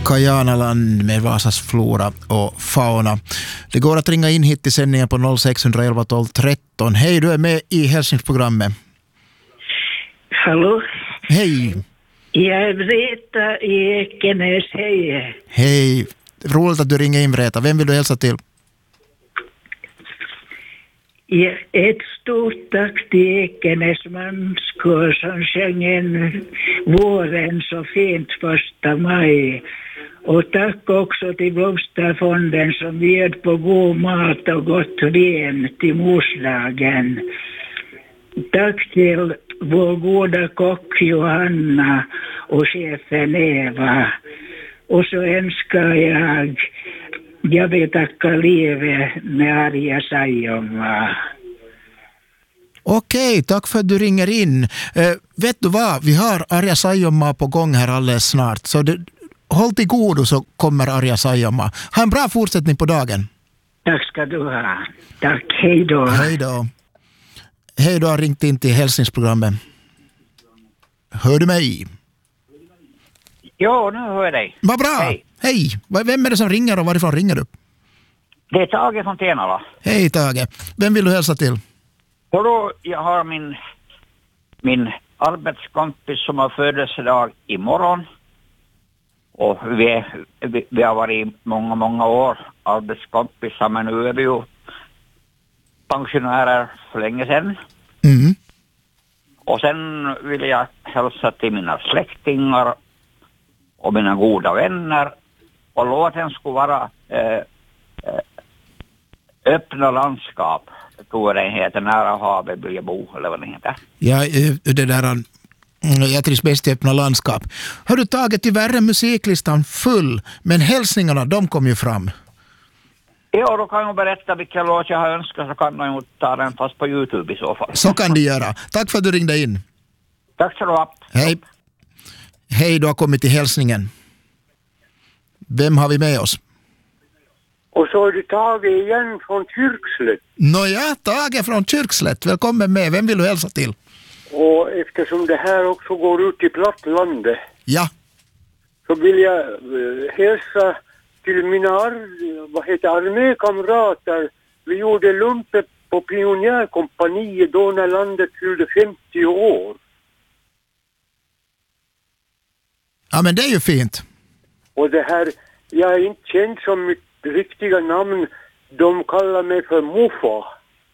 Kajanaland med Vasas flora och fauna. Det går att ringa in hit till sändningen på 0611 12 13. Hej, du är med i Hälsningsprogrammet. Hallå? Hej. Jag är Vreta i Ekenäs, hej. Hej, roligt att du ringer in, Vreta. Vem vill du hälsa till? Ett stort tack till Ekenäs manskår som sjöng en våren så fint 1 maj. Och tack också till Blomsterfonden som bjöd på god mat och gott vin till morsdagen. Tack till vår goda kock Johanna och chefen Eva. Och så önskar jag vill tacka livet med Arja Saijonmaa. Okej, tack för att du ringer in. Vet du vad, vi har Arja Saijonmaa på gång här alldeles snart. Så håll till godo så kommer Arja Saijonmaa. Ha en bra fortsättning på dagen. Tack ska du ha. Tack, hej då. Hej då. Hej, du har ringt in till Hälsningsprogrammet. Hör du mig? Jo, nu hör jag dig. Vad bra. Hej. Hej. Vem är det som ringer och varifrån ringer du? Det är Tage från Tenala. Hej Tage. Vem vill du hälsa till? Och då, jag har min arbetskompis som har födelsedag imorgon. Och vi har varit många år arbetskompisar, men nu är vi ju pensionärer för länge sedan. Mm. Och sen vill jag hälsa till mina släktingar och mina goda vänner. Och låten skulle vara Öppna landskap. Jag tror den heter Nära havet vill jag bo, eller vad den heter. Ja, det där... Jag trivs bäst i öppna landskap. Har du tagit tyvärr är musiklistan full, men hälsningarna, de kom ju fram. Ja, då kan jag berätta vilken låt jag har önskat, så kan jag ta den fast på YouTube i så fall. Så kan du göra. Tack för att du ringde in. Tack så du ha. Hej. Hej, du har kommit till hälsningen. Vem har vi med oss? Och så är det Tage igen från Kyrkslätt. Nåja, Tage från Kyrkslätt. Välkommen med. Vem vill du hälsa till? Och eftersom det här också går ut i plattlandet, Ja. så vill jag hälsa till mina armékamrater. Vi gjorde lumpen på pionjärkompaniet då när landet fyllde 50 år. Ja, men det är ju fint. Och det här, jag är inte känd som mitt riktiga namn. De kallar mig för Muffa.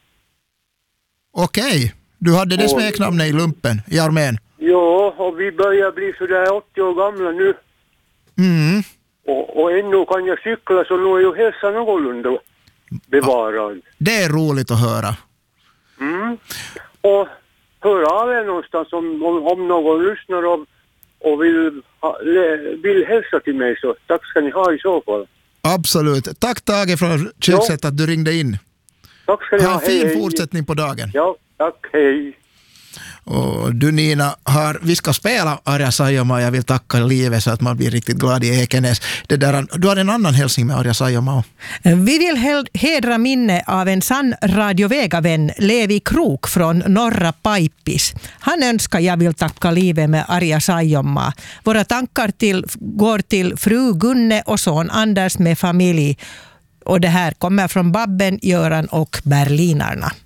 Okej. Du hade det smeknamnet i lumpen, i armén. Ja, och vi börjar bli sådär 80 år gamla nu. Mm. Och ännu kan jag cykla, så nu är ju hälsan någorlunda bevarad. Det är roligt att höra. Mm. Och hör av er någonstans om någon lyssnar och vill hälsa till mig, så tack ska ni ha i så fall. Absolut. Tack Tage från Kyrkslätt att du ringde in. Tack ska ni ha. Ha en fin fortsättning på dagen. Ja, tack, hej. Och du Nina, vi ska spela Arja Saijonmaa. Jag vill tacka livet så att man blir riktigt glad i Ekenäs. Du har en annan hälsning med Arja Saijonmaa. Vi vill hedra minne av en sann Radio Vega-vän, Levi Krok från Norra Paippis. Han önskar jag vill tacka livet med Arja Saijonmaa. Våra tankar går till fru Gunne och son Anders med familj. Och det här kommer från Babben, Göran och Berlinarna.